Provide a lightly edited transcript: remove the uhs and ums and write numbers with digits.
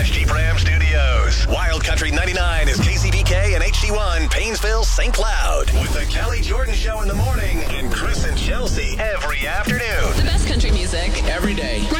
Jeep Ram Studios. Wild Country 99 is KCBK and HD1, Painesville, St. Cloud. With the Kelly Jordan Show in the morning and Chris and Chelsea every afternoon. The best country music. Every day.